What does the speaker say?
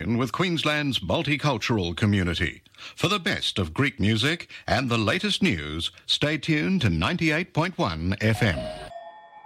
with Queensland's multicultural community. For the best of Greek music and the latest news, stay tuned to 98.1 FM.